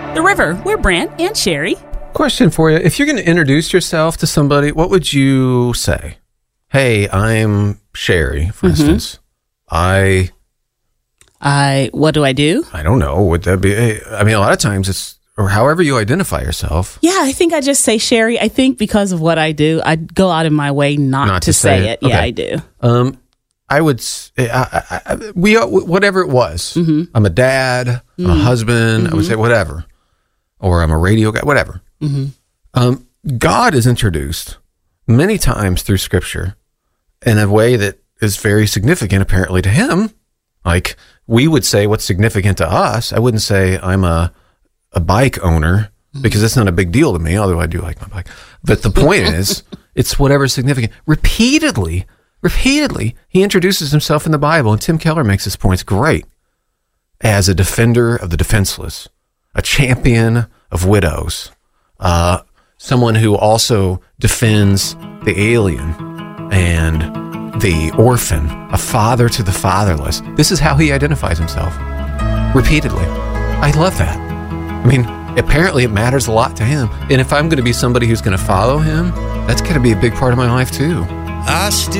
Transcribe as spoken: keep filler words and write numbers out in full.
The River. We're Brant and Sherry. Question for you. If you're going to introduce yourself to somebody, what would you say? Hey, I'm Sherry, for mm-hmm. instance. I... I, what do I do? I don't know. Would that be, I mean, a lot of times it's, or however you identify yourself. Yeah, I think I just say Sherry. I think because of what I do, I go out of my way not, not to, to say, say it. it. Okay. Yeah, I do. Um, I would, I, I, I, we, whatever it was. Mm-hmm. I'm a dad, mm-hmm. I'm a husband, mm-hmm. I would say whatever. Or I'm a radio guy, whatever. Mm-hmm. Um, God is introduced many times through Scripture in a way that is very significant, apparently, to him. Like, we would say what's significant to us. I wouldn't say I'm a a bike owner because it's not a big deal to me, although I do like my bike. But the point is, it's whatever's significant. Repeatedly, repeatedly, he introduces himself in the Bible, and Tim Keller makes this point. It's great. As a defender of the defenseless, a champion of widows, uh, someone who also defends the alien and the orphan, a father to the fatherless. This is how he identifies himself. Repeatedly. I love that. I mean, apparently it matters a lot to him. And if I'm going to be somebody who's going to follow him, that's going to be a big part of my life too. I still